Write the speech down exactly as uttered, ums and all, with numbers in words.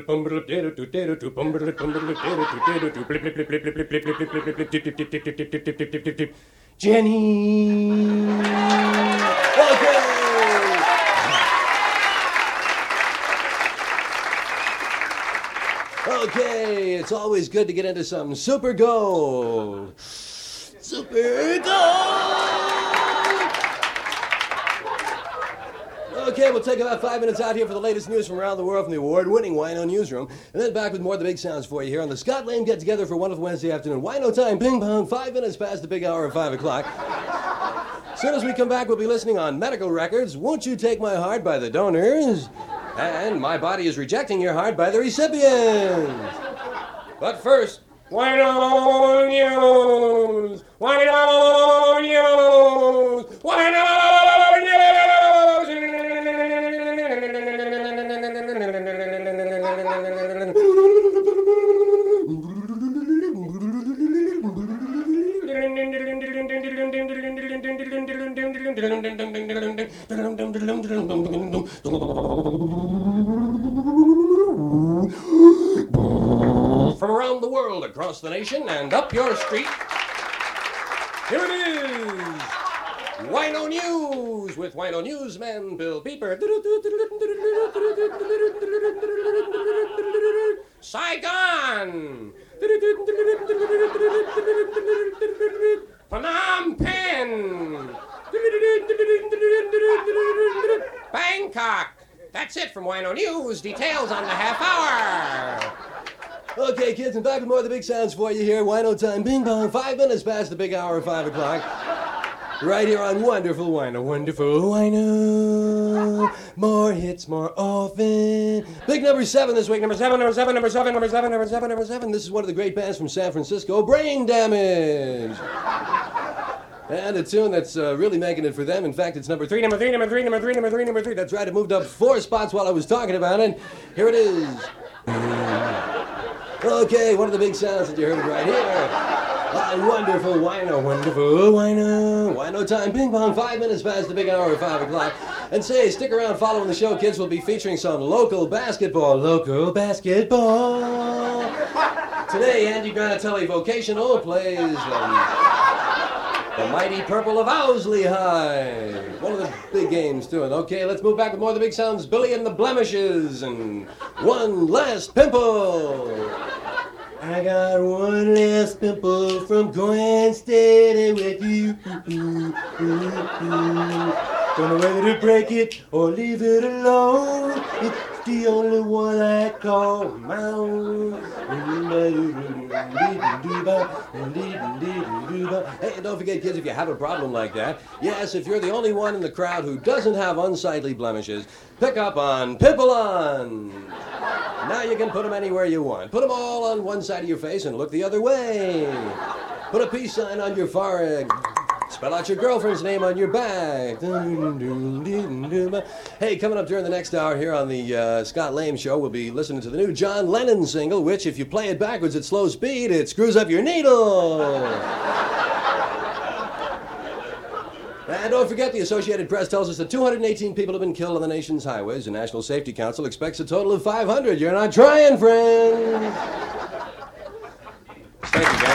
Jenny. Okay. Okay, it's always good to get into some Super Gold. Super Gold! Okay, we'll take about five minutes out here for the latest news from around the world from the award-winning Wino Newsroom, and then back with more of the big sounds for you here on the Scott Lane Get-Together for wonderful Wednesday afternoon. Wino time, ping pong, five minutes past the big hour of five o'clock. As soon as we come back, we'll be listening on Medical Records, Won't You Take My Heart by the donors, and My Body is Rejecting Your Heart by the recipients. But first, Wino News! Wino News! Wino News! From around the world, across the nation, and up your street, here it is, Wino News, with Wino Newsman Bill Pieper. Saigon! Phnom Penh! Bangkok! That's it from Wino News. Details on the half hour. Okay, kids, and back with more of the big sounds for you here. Wino time, bing bong, five minutes past the big hour of five o'clock. Right here on Wonderful Wino, Wonderful Wino. More hits more often. Big number seven this week. Number seven, number seven, number seven, number seven, number seven, number seven. This is one of the great bands from San Francisco, Brain Damage. And a tune that's uh, really making it for them. In fact, it's number three, number three, number three, number three, number three, number three. That's right, it moved up four spots while I was talking about it. Here it is. Okay, one of the big sounds that you heard right here. On Wonderful Wino, Wonderful Wino. Wino time, ping pong, five minutes past the big hour of five o'clock. And say, stick around following the show, kids. We'll be featuring some local basketball. Local basketball. Today, Andy Granatelli Vocational plays um, the Mighty Purple of Owsley High. One of the big games, too. Okay, let's move back with more of the big sounds. Billy and the Blemishes and One Last Pimple. I got one last pimple from going steady with you. Ooh, ooh, ooh. Don't know whether to break it or leave it alone. It's the only one I call my own. Hey, and don't forget, kids, if you have a problem like that, yes, if you're the only one in the crowd who doesn't have unsightly blemishes, pick up on Pimple On. Now you can put them anywhere you want. Put them all on one side of your face and look the other way. Put a peace sign on your forehead. Spell out your girlfriend's name on your back. Hey, coming up during the next hour here on the uh, Scott Lane Show, we'll be listening to the new John Lennon single, which, if you play it backwards at slow speed, it screws up your needle. And don't forget, the Associated Press tells us that two hundred eighteen people have been killed on the nation's highways. The National Safety Council expects a total of five hundred. You're not trying, friends. Thank you, guys.